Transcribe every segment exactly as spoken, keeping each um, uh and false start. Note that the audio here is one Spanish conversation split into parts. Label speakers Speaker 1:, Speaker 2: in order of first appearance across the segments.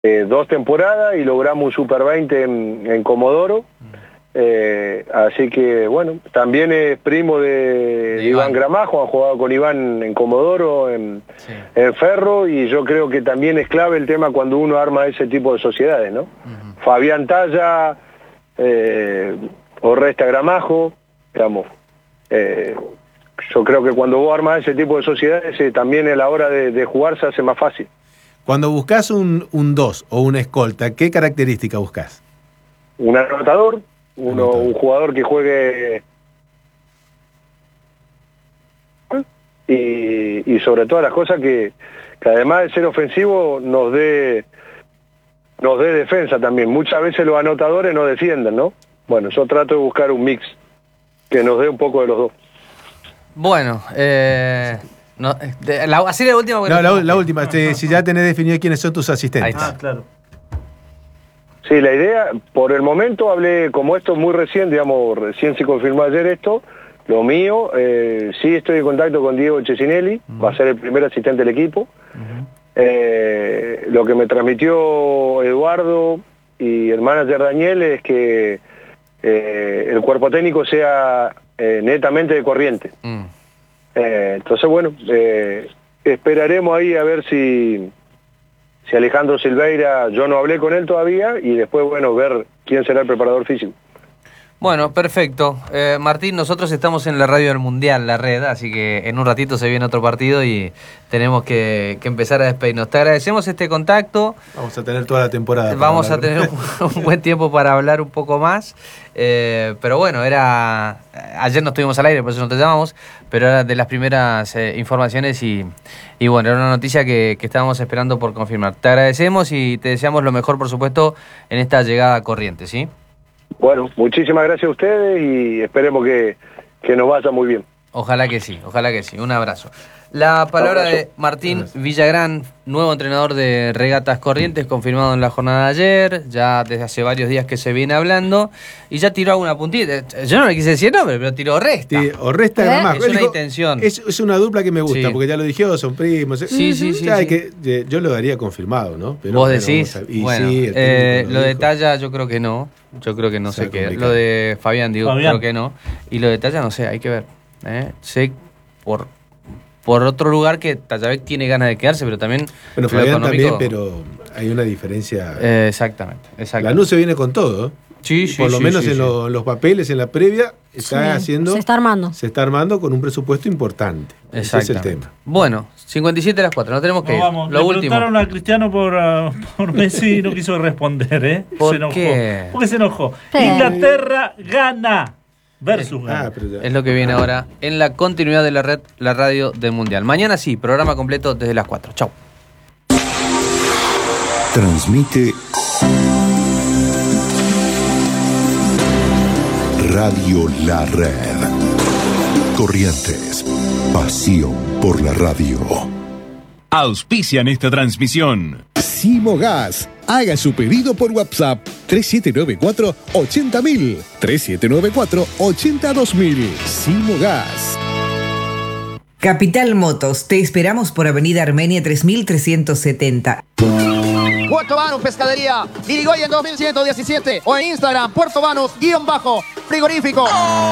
Speaker 1: eh, dos temporadas y logramos un Super veinte en, en Comodoro. Eh, así que bueno, también es primo de, de Iván. Iván Gramajo, ha jugado con Iván en Comodoro, en, sí. en Ferro, y yo creo que también es clave el tema cuando uno arma ese tipo de sociedades, ¿no? Uh-huh. Fabián Talla, eh, Orresta Gramajo, digamos, eh, yo creo que cuando vos armas ese tipo de sociedades eh, también a la hora de, de jugar se hace más fácil.
Speaker 2: Cuando buscas un un dos o una escolta, ¿qué característica buscas?
Speaker 1: Un anotador, uno, un jugador que juegue y, y sobre todas las cosas que, que además de ser ofensivo nos dé nos dé defensa también. Muchas veces los anotadores no defienden, ¿no? Bueno, yo trato de buscar un mix que nos dé un poco de los dos.
Speaker 3: Bueno, eh, no, de, la, así la última.
Speaker 2: No, la, la última, te, si ya tenés definido quiénes son tus asistentes.
Speaker 3: Ahí está. Ah, claro.
Speaker 1: Sí, la idea, por el momento hablé, como esto es muy recién, digamos, recién se confirmó ayer esto, lo mío, eh, sí estoy en contacto con Diego Cecinelli, uh-huh. va a ser el primer asistente del equipo. Uh-huh. eh, lo que me transmitió Eduardo y el manager Daniel es que eh, el cuerpo técnico sea eh, netamente de Corrientes. Uh-huh. eh, entonces, bueno, eh, esperaremos ahí a ver si... Si Alejandro Silveira, yo no hablé con él todavía, y después, bueno, ver quién será el preparador físico.
Speaker 3: Bueno, perfecto. Eh, Martín, nosotros estamos en la radio del Mundial, la red, así que en un ratito se viene otro partido y tenemos que, que empezar a despedirnos. Te agradecemos este contacto.
Speaker 2: Vamos a tener toda la temporada.
Speaker 3: Vamos a tener un, un buen tiempo para hablar un poco más. Eh, pero bueno, era ayer no estuvimos al aire, por eso no te llamamos, pero era de las primeras eh, informaciones y, y bueno, era una noticia que, que estábamos esperando por confirmar. Te agradecemos y te deseamos lo mejor, por supuesto, en esta llegada a Corrientes, ¿sí?
Speaker 1: Bueno, muchísimas gracias a ustedes y esperemos que, que nos vaya muy bien.
Speaker 3: Ojalá que sí, ojalá que sí. Un abrazo. La palabra de Martín Villagrán, nuevo entrenador de Regatas Corrientes, confirmado en la jornada de ayer, ya desde hace varios días que se viene hablando, y ya tiró alguna puntita. Yo no le quise decir nombre, pero tiró Orresta.
Speaker 2: Sí, Orresta Gramajo.
Speaker 3: Es una dijo, intención.
Speaker 2: Es, es una dupla que me gusta, sí. porque ya lo dijeron, son primos.
Speaker 3: Sí, sí, sí.
Speaker 2: Ya
Speaker 3: sí.
Speaker 2: Que, yo lo daría confirmado, ¿no? Pero,
Speaker 3: ¿Vos decís?
Speaker 2: Pero, y
Speaker 3: bueno,
Speaker 2: sí,
Speaker 3: eh, lo de Talla yo creo que no. Yo creo que no sé qué. Lo de Fabián, digo, Fabián. creo que no. Y lo de Talla no sé, hay que ver. ¿eh? Sé por... por otro lugar que Tallavec tiene ganas de quedarse, pero también...
Speaker 2: Bueno, Fabián económico... también, pero hay una diferencia...
Speaker 3: Eh, exactamente, exactamente.
Speaker 2: Lanús se viene con todo, ¿eh?
Speaker 3: Sí, sí,
Speaker 2: Por lo
Speaker 3: sí,
Speaker 2: menos
Speaker 3: sí,
Speaker 2: en
Speaker 3: sí.
Speaker 2: Lo, los papeles, en la previa, está sí, haciendo...
Speaker 4: Se está armando.
Speaker 2: Se está armando con un presupuesto importante. Ese es el tema.
Speaker 3: Bueno, cincuenta y siete a las cuatro, no tenemos que
Speaker 5: no,
Speaker 3: ir.
Speaker 5: Vamos.
Speaker 3: Lo
Speaker 5: Le
Speaker 3: último.
Speaker 5: preguntaron a Cristiano por, uh, por Messi y no quiso responder, ¿eh?
Speaker 3: ¿Por
Speaker 5: se enojó.
Speaker 3: qué?
Speaker 5: ¿Por qué se enojó?
Speaker 4: Sí.
Speaker 5: Inglaterra gana. Versus
Speaker 2: ah,
Speaker 3: es lo que viene ahora en la continuidad de la red, la radio del Mundial. Mañana sí, programa completo desde las cuatro. Chau.
Speaker 6: Transmite Radio La Red. Corrientes, pasión por la radio.
Speaker 7: Auspician esta transmisión.
Speaker 8: Simogas. Haga su pedido por WhatsApp tres siete nueve cuatro ochenta mil, tres siete nueve cuatro ochenta dos mil. Simogas.
Speaker 9: Capital Motos, te esperamos por Avenida Armenia tres mil trescientos setenta.
Speaker 10: Puerto Banús Pescadería, Irigoyen dos mil ciento diecisiete o en Instagram Puerto Banús guión bajo frigorífico.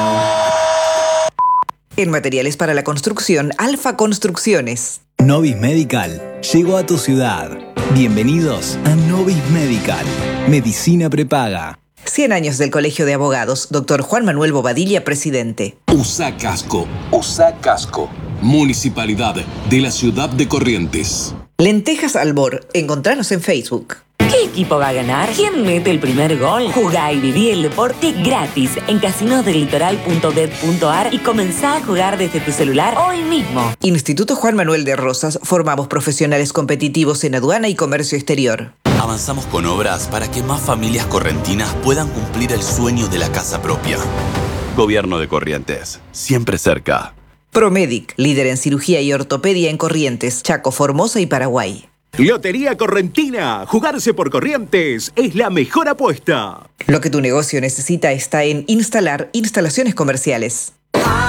Speaker 9: En materiales para la construcción, Alfa Construcciones.
Speaker 11: Novis Medical llegó a tu ciudad. Bienvenidos a Novis Medical, medicina prepaga.
Speaker 9: cien años del Colegio de Abogados, doctor Juan Manuel Bobadilla, presidente.
Speaker 12: U S A Casco, U S A Casco, Municipalidad de la Ciudad de Corrientes.
Speaker 9: Lentejas Albor, encontranos en Facebook.
Speaker 13: ¿Qué equipo va a ganar? ¿Quién mete el primer gol? Jugá y viví el deporte gratis en casinos del litoral punto bet punto ar y comenzá a jugar desde tu celular hoy mismo.
Speaker 9: Instituto Juan Manuel de Rosas, formamos profesionales competitivos en aduana y comercio exterior.
Speaker 12: Avanzamos con obras para que más familias correntinas puedan cumplir el sueño de la casa propia. Gobierno de Corrientes, siempre cerca.
Speaker 9: Promedic, líder en cirugía y ortopedia en Corrientes, Chaco, Formosa y Paraguay.
Speaker 14: Lotería Correntina. Jugarse por Corrientes es la mejor apuesta.
Speaker 9: Lo que tu negocio necesita está en Instalar Instalaciones Comerciales.